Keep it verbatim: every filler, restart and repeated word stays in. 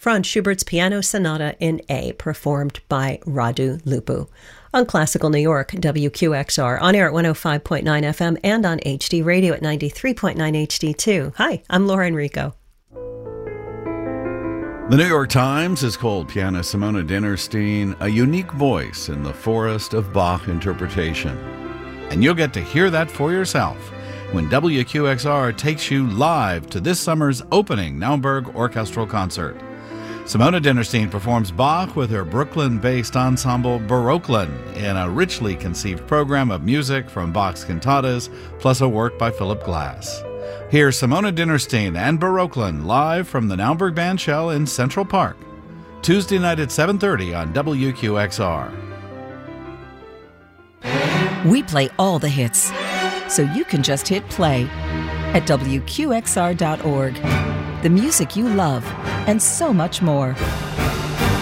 Franz Schubert's Piano Sonata in A, performed by Radu Lupu. On Classical New York, W Q X R, on air at one oh five point nine F M and on H D Radio at ninety-three point nine H D two. Hi, I'm Laura Enrico. The New York Times has called pianist Simona Dinnerstein a unique voice in the forest of Bach interpretation. And you'll get to hear that for yourself when W Q X R takes you live to this summer's opening Naumburg Orchestral Concert. Simona Dinnerstein performs Bach with her Brooklyn-based ensemble Baroquelin in a richly conceived program of music from Bach's cantatas, plus a work by Philip Glass. Here's Simona Dinnerstein and Baroquelin live from the Naumburg Bandshell in Central Park, Tuesday night at seven thirty on W Q X R. We play all the hits, so you can just hit play at W Q X R dot org. The music you love, and so much more.